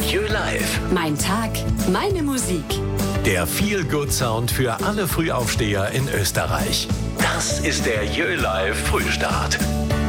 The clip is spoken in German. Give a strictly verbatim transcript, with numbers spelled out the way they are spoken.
Jö Live. Mein Tag, meine Musik. Der Feel-Good-Sound für alle Frühaufsteher in Österreich. Das ist der Jö Live Frühstart.